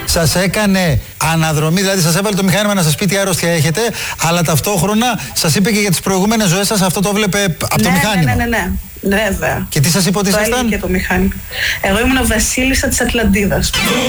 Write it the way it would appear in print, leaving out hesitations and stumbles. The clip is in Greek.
σας έκανε αναδρομή, δηλαδή σας έβαλε το μηχάνημα να σας πει τι αρρώστια έχετε, αλλά ταυτόχρονα σας είπε και για τις προηγούμενες ζωές σας, αυτό το βλέπε από το μηχάνημα. Ναι. Βέβαια. Και τι σας είπε ότι ήσασταν? Το έλεγε και το μηχάνημα. Εγώ ήμουν βασίλισσα της Ατλαντίδας.